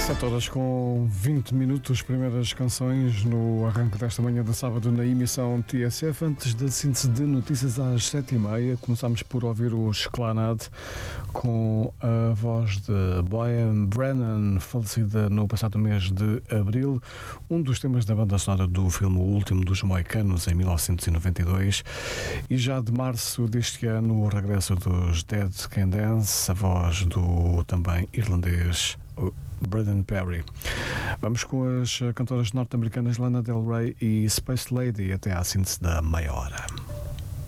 7 horas com 20 minutos, primeiras canções no arranque desta manhã de sábado na emissão TSF. Antes da síntese de notícias às 7h30, começámos por ouvir os Clannad com a voz de Boyan Brennan, falecida no passado mês de abril, um dos temas da banda sonora do filme O Último dos Moicanos, em 1992, e já de março deste ano o regresso dos Dead Can Dance, a voz do também irlandês Braden Perry. Vamos com as cantoras norte-americanas Lana Del Rey e Space Lady até à síntese da meia hora.